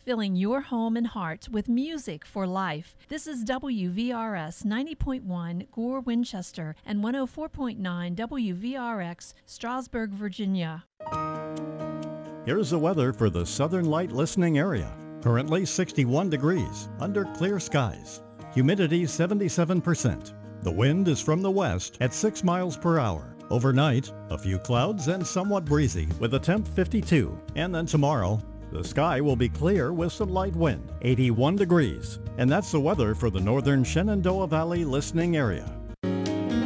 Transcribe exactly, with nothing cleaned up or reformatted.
filling your home and heart with music for life. This is W V R S ninety point one Gore, Winchester, and one oh four point nine W V R X, Strasburg, Virginia. Here's the weather for the Southern Light listening area. Currently sixty-one degrees, under clear skies. Humidity seventy-seven percent. The wind is from the west at six miles per hour. Overnight, a few clouds and somewhat breezy with a temp fifty-two. And then tomorrow, the sky will be clear with some light wind, eighty-one degrees. And that's the weather for the northern Shenandoah Valley listening area.